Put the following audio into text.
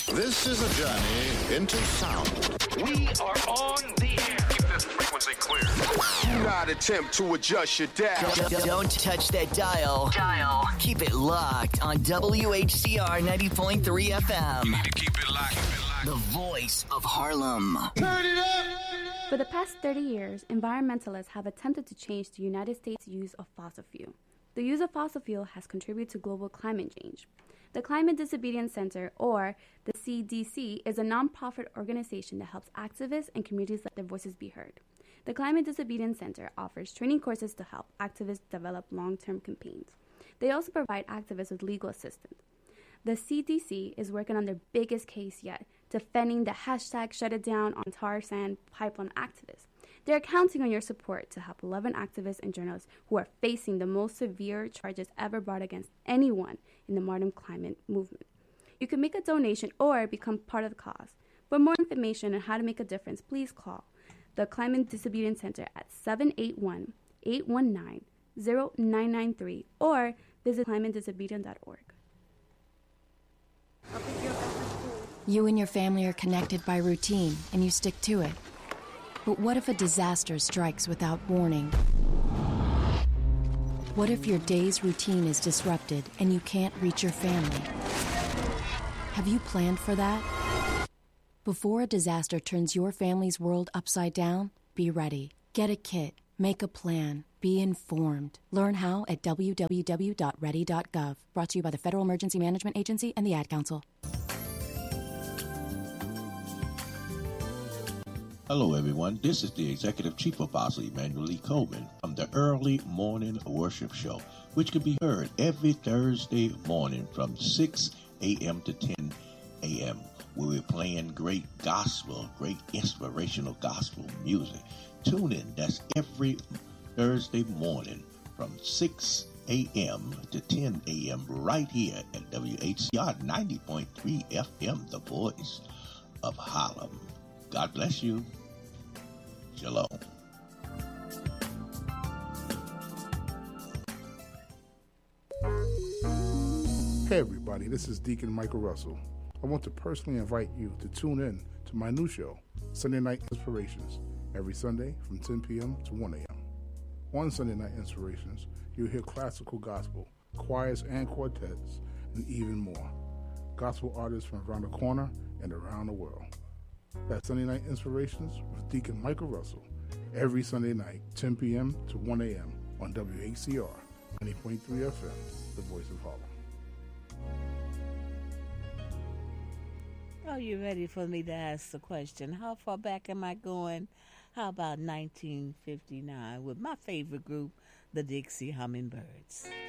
This is a journey into sound. We are on the air. Keep this frequency clear. Do not attempt to adjust your dial. Don't touch that dial. Keep it locked on WHCR 90.3 FM. You need to keep it locked. The voice of Harlem. Turn it up! For the past 30 years, environmentalists have attempted to change the United States' use of fossil fuel. The use of fossil fuel has contributed to global climate change. The Climate Disobedience Center, or the CDC, is a nonprofit organization that helps activists and communities let their voices be heard. The Climate Disobedience Center offers training courses to help activists develop long-term campaigns. They also provide activists with legal assistance. The CDC is working on their biggest case yet, defending the hashtag Shut It Down on tar sand pipeline activists. They're counting on your support to help 11 activists and journalists who are facing the most severe charges ever brought against anyone in the modern climate movement. You can make a donation or become part of the cause. For more information on how to make a difference, please call the Climate Disobedience Center at 781-819-0993 or visit climatedisobedient.org. You and your family are connected by routine, and you stick to it. But what if a disaster strikes without warning? What if your day's routine is disrupted and you can't reach your family? Have you planned for that? Before a disaster turns your family's world upside down, be ready. Get a kit. Make a plan. Be informed. Learn how at www.ready.gov. Brought to you by the Federal Emergency Management Agency and the Ad Council. Hello, everyone. This is the Executive Chief Apostle, Emmanuel Lee Coleman, from the Early Morning Worship Show, which can be heard every Thursday morning from 6 a.m. to 10 a.m., where we're playing great gospel, great inspirational gospel music. Tune in. That's every Thursday morning from 6 a.m. to 10 a.m. right here at WHCR 90.3 FM, the voice of Harlem. God bless you. Shalom. Hey everybody, this is Deacon Michael Russell. I want to personally invite you to tune in to my new show, Sunday Night Inspirations, every Sunday from 10 p.m. to 1 a.m. On Sunday Night Inspirations, you'll hear classical gospel, choirs and quartets, and even more. Gospel artists from around the corner and around the world. That's Sunday Night Inspirations with Deacon Michael Russell, every Sunday night, 10 p.m. to 1 a.m. on WHCR 90.3 FM, the voice of Harlem. Are you ready for me to ask the question? How far back am I going? How about 1959 with my favorite group, the Dixie Hummingbirds?